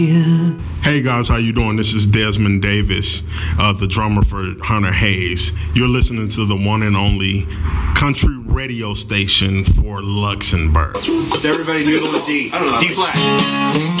Hey guys, how you doing? This is Desmond Davis, the drummer for Hunter Hayes. You're listening to the one and only country radio station for Luxembourg. Does everybody noodle a D? D flat.